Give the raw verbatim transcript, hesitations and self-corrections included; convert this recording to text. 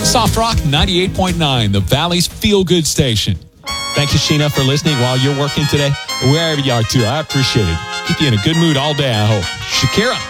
Soft Rock ninety-eight point nine, the Valley's feel-good station. Thank you, Sheena, for listening while you're working today. Wherever you are, too. I appreciate it. Keep you in a good mood all day, I hope. Shakira.